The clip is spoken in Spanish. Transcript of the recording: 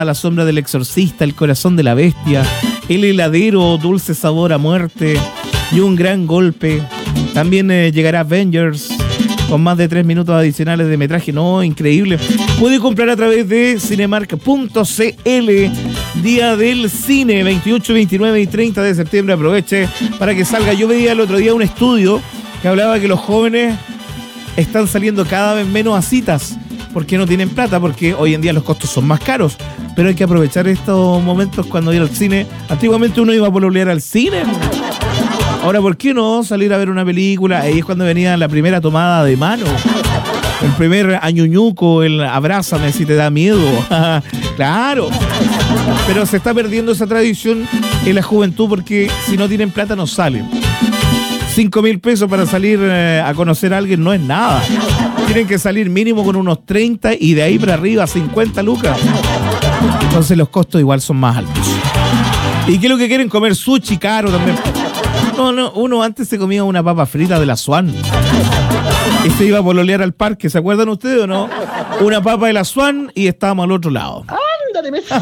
A la sombra del exorcista, El corazón de la bestia, El heladero, Dulce sabor a muerte y Un gran golpe. También llegará Avengers con más de 3 minutos adicionales de metraje. No, increíble. Puede comprar a través de cinemark.cl. Día del cine, 28, 29 y 30 de septiembre. Aproveche para que salga. Yo veía el otro día un estudio que hablaba que los jóvenes están saliendo cada vez menos a citas porque no tienen plata, porque hoy en día los costos son más caros. Pero hay que aprovechar estos momentos cuando ir al cine. Antiguamente uno iba a pololear al cine. Ahora, ¿por qué no salir a ver una película? Ahí es cuando venía la primera tomada de mano. El primer añuñuco, el abrázame si te da miedo. Claro. Pero se está perdiendo esa tradición en la juventud porque si no tienen plata no salen. 5.000 pesos para salir a conocer a alguien no es nada. Tienen que salir mínimo con unos 30 y de ahí para arriba 50 lucas. Entonces los costos igual son más altos. ¿Y qué es lo que quieren comer? Sushi caro también. No, uno antes se comía una papa frita de la Swan. Y se iba a pololear al parque, ¿se acuerdan ustedes o no? Una papa de la Swan y estábamos al otro lado. Ándale,